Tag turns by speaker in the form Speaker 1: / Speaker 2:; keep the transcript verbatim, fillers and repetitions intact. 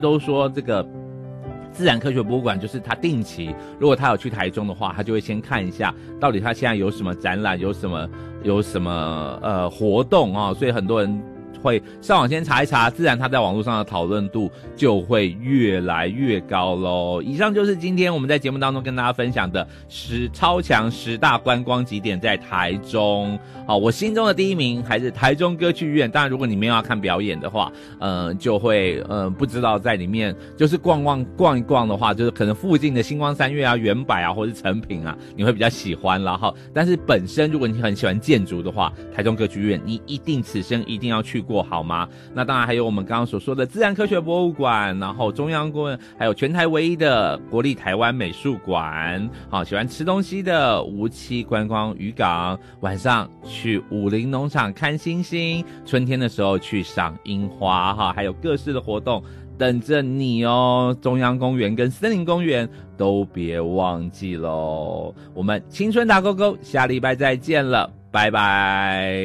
Speaker 1: 都说这个自然科学博物馆就是他定期，如果他有去台中的话，他就会先看一下到底他现在有什么展览，有什么有什么呃活动啊、哦，所以很多人会上网先查一查，自然他在网络上的讨论度就会越来越高咯。以上就是今天我们在节目当中跟大家分享的十超强十大观光景点在台中。好，我心中的第一名还是台中歌剧院。当然如果你没有要看表演的话，呃就会呃不知道在里面就是逛逛逛一逛的话，就是可能附近的星光三月啊、远百啊或是成品啊，你会比较喜欢啦哈。但是本身如果你很喜欢建筑的话，台中歌剧院你一定此生一定要去过好吗？那当然还有我们刚刚所说的自然科学博物馆，然后中央公园，还有全台唯一的国立台湾美术馆。好，喜欢吃东西的无期观光渔港，晚上去武陵农场看星星，春天的时候去赏樱花哈，还有各式的活动等着你哦。中央公园跟森林公园都别忘记咯。我们青春打勾勾，下礼拜再见了，拜拜。